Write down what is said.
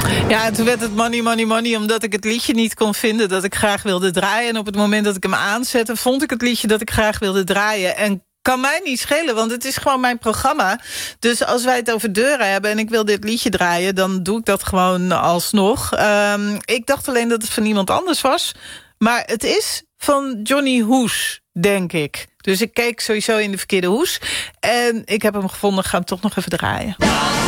Ja, toen werd het money, money, money... omdat ik het liedje niet kon vinden dat ik graag wilde draaien. En op het moment dat ik hem aanzette... vond ik het liedje dat ik graag wilde draaien. En kan mij niet schelen, want het is gewoon mijn programma. Dus als wij het over deuren hebben... en ik wil dit liedje draaien... dan doe ik dat gewoon alsnog. Ik dacht alleen dat het van iemand anders was. Maar het is van Johnny Hoes, denk ik. Dus ik keek sowieso in de verkeerde hoes. En ik heb hem gevonden, ga hem toch nog even draaien.